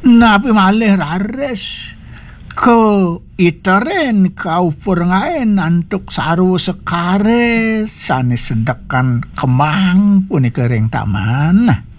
Napi malih rares ke iteren kaupur ngaen antuk saru sekare sanes sedekan kemang punika ring taman.